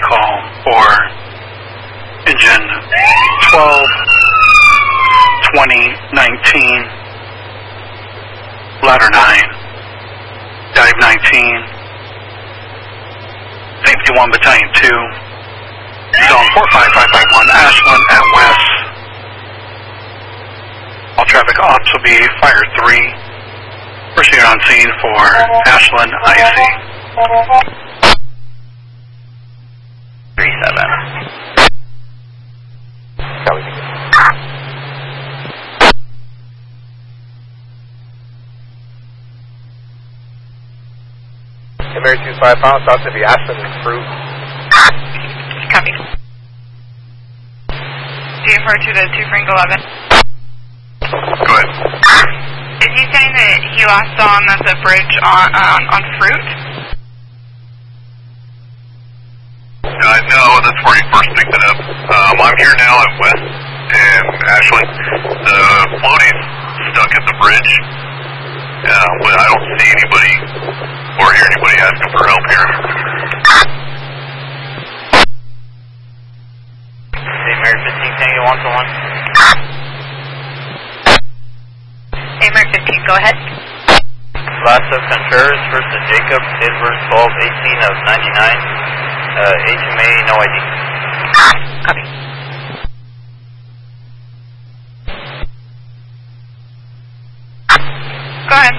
recall for engine 12, 2019, ladder 9, dive 19, safety 1, battalion 2, zone 45551, Ashland at West. All traffic ops will be fire 3. Proceed on scene for Ashland IC. 37. Mary 25 pounds out to the Ashland and Fruit. Copy. DFR 2 to 2 Frank 11. Go ahead. Is he saying that he last saw him at the bridge on Fruit? No, that's where he first picked it up. I'm here now at West and Ashland. The floaty's stuck at the bridge, but I don't see anybody or hear anybody asking for help here. Hey, Mary 15, Tango 1 to 1. Hey, Mark 15, go ahead. Last of Contreras, first of Jacob, Edward 1218 of 99. HMA, no ID. Copy. Go ahead.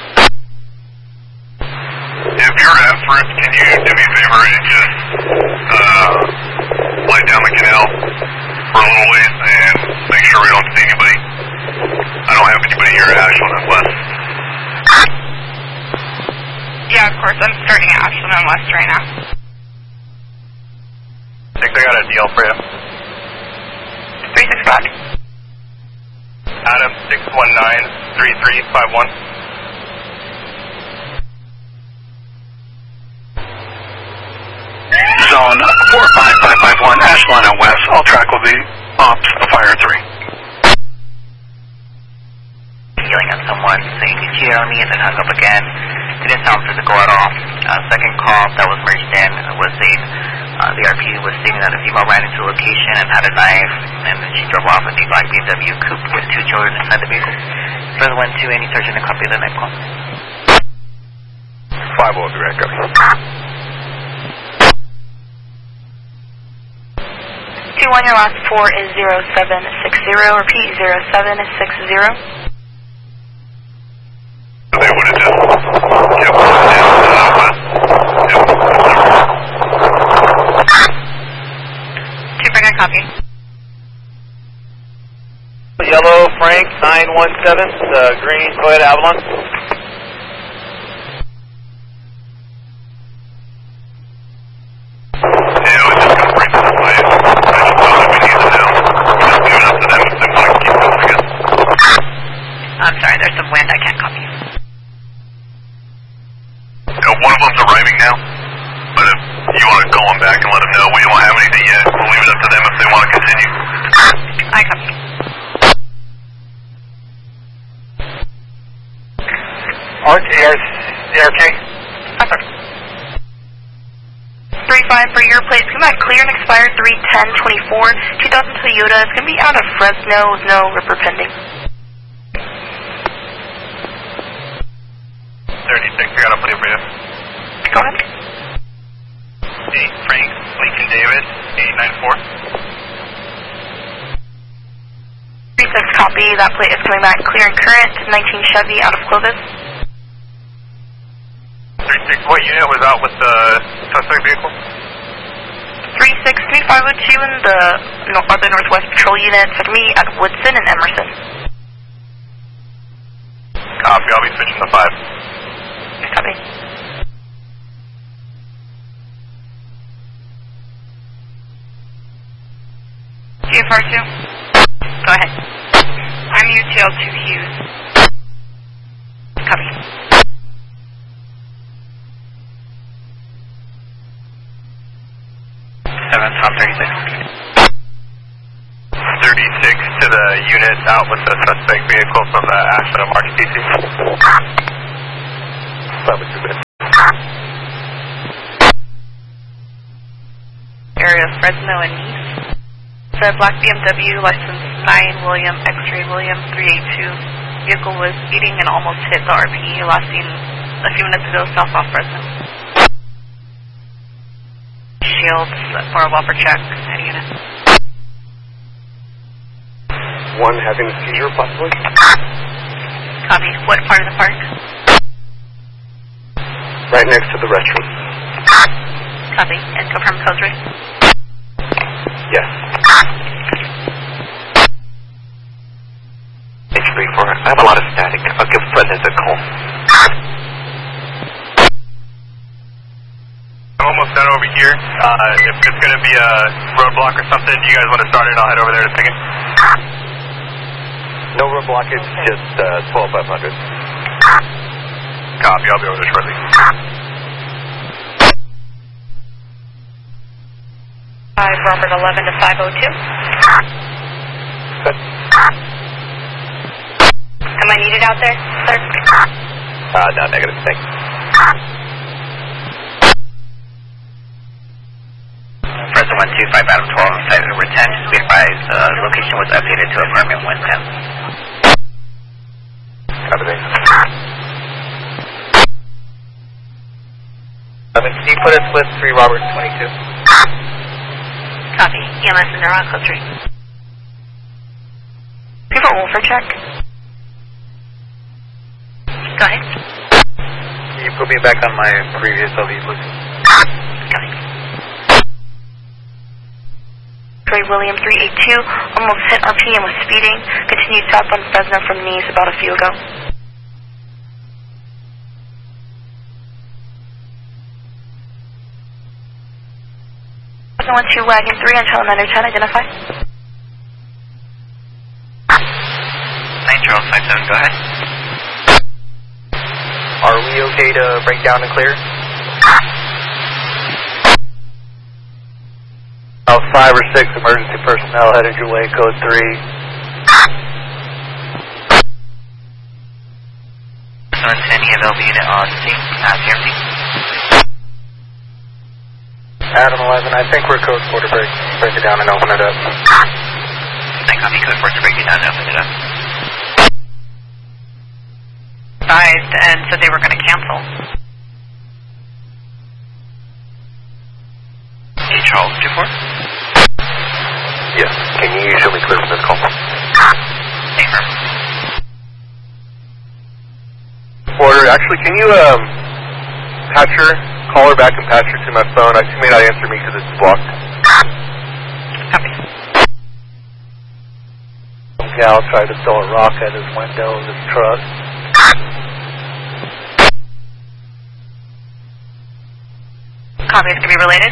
If you're at Fruit, can you do me a favor and just light down the canal for a little ways and make sure we don't see anybody? I don't have anybody here at Ashland and West. Yeah, of course. I'm starting at Ashland and West right now. I think I got a deal for you. 36 black. Adam 619-3351. Zone 45551, Ashland and West. All track will be ops, fire 3. Yelling at someone, saying he cheated on me, and then hung up again. Didn't sound physical at all. Second call that was merged in was the RP was stating that a female ran into a location and had a knife, and then she drove off with a black BMW coupe with 2 children inside the vehicle. Further went to any search and a copy of the night call. 5-0 direct, copy. 2-1, your last 4 is 0760. Repeat, 0760. They would have just kept West. Frank, I copy. Yellow Frank 917, green, go ahead, Avalon. Yeah, I was just going to bring this away. I just know that we need it now. We're just giving up to them if they want to keep moving it. I'm sorry, there's some wind. I can't copy. One of them's arriving now, but if you want to call them back and let them know, we don't have anything yet. We'll leave it up to them if they want to continue. I copy. RK. 35 for your plates. Come back clear and expired 3/10/24. 2000 Toyota. It's going to be out of Fresno with no ripper pending. 36, I got a plate for you. Go ahead. Hey, Frank, Lincoln David, 894. 36 copy. That plate is coming back clear and current. 19 Chevy out of Clovis. 36, what unit was out with the suspect vehicle? 36, 502 in the other Northwest Patrol unit. Took me at Woodson and Emerson. Copy, I'll be switching to 5. Copy. GFR 2. Go ahead. I'm UTL 2 Hughes. Copy. Top 36. 36 to the unit out with the suspect vehicle from the Ashland March DC. Probably 2 minutes. of Fresno and Nice. The black BMW, license 9 William, X-ray William 382. Vehicle was speeding and almost hit the RPE, last seen a few minutes ago south off Fresno. Shields for a Whopper check at unit. One having a seizure, possibly. Copy. What part of the park? Right next to the restroom. Copy. And confirm code 3. Yes. H34. I have a lot of static. I'll give Brendan a call. I'm almost done over here. If it's going to be a roadblock or something, do you guys want to start it? I'll head over there in a second. No road blockage, just 12500. Copy. I'll be over there shortly. Robert 11 to 502. Am I needed out there, sir? No, negative. Thanks. Fresno 125 Adam 12, site number 10. Just be advised, location was updated to apartment 110. Copy that. Can you put us with 3 Robert 22? Copy. EMS and Neuron code 3. People Wolfer check. Go ahead. Can you put me back on my previous LV, please? Copy. Troy William 382, almost hit RP and was speeding. Continued south on Fresno from Nice about a few ago. Fresno 12 Wagon 3 until another 10, identify. 9 Charles 57, go ahead. Are we okay to break down and clear? About 5 or 6 emergency personnel headed your way, code 3. Any available unit on scene, CMC. Adam 11, I think we're code 4 to break it down and open it up. I copy code 4 to break it down and open it up. Advised and said they were going to cancel. Hey, Charles 24? Yes. Can you usually clear from this call? Affirm. Order, actually, can you, patch her, call her back and patch her to my phone? She may not answer me because it's blocked. Copy. Some gal tried to throw a rock at his window of his truck. Copy, it's going to be related.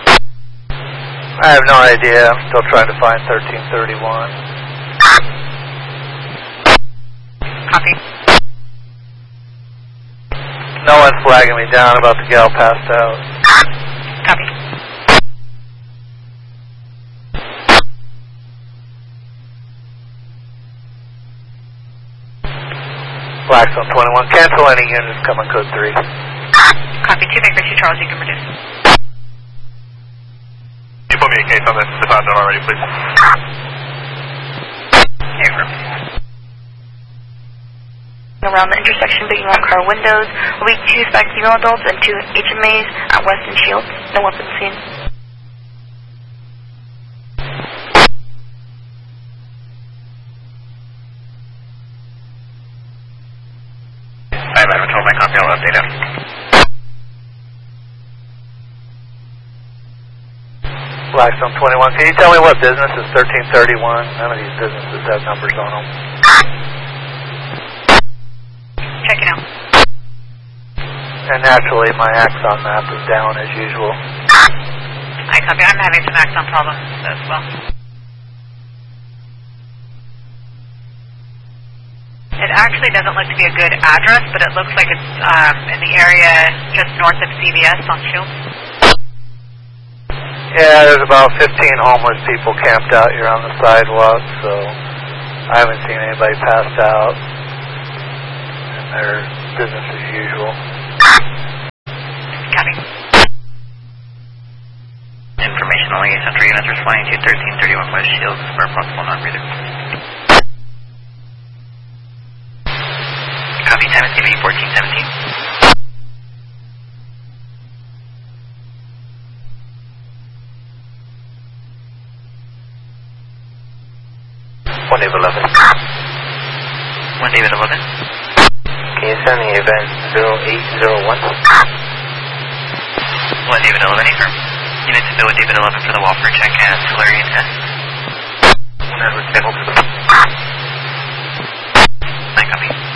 I have no idea. I'm still trying to find 1331. Copy. No one's flagging me down about the gal passed out. Copy. Blackstone 21. Cancel any units coming code 3. Copy. 2 Baker, 2 Charles, you can reduce. Can you put me in case on this if I'm done already, please? Affirm. Around the intersection, being on car windows, will be 2 suspect female adults and 2 HMAs at West and Shields. No weapons seen. Adam 12, my copy, I'll update it. Blackstone 21. Can you tell me what business is 1331? None of these businesses have numbers on them. Checking out. And naturally, my Axon map is down as usual. I copy. I'm having some Axon problems as well. It actually doesn't look to be a good address, but it looks like it's in the area just north of CVS on Shields. Yeah, there's about 15 homeless people camped out here on the sidewalk, so I haven't seen anybody passed out. And they're business as usual. Copy. Information Approximately, Central units responding to 1331 West Shields for a possible non-breather. Copy, time is TV 1417. David 11. 1 David 11. Can you send the event 0801? 1 David 11, affirm. Unit to with David 11 for the Walford check at Tellurian S. 1 Edward Table. 9 copy.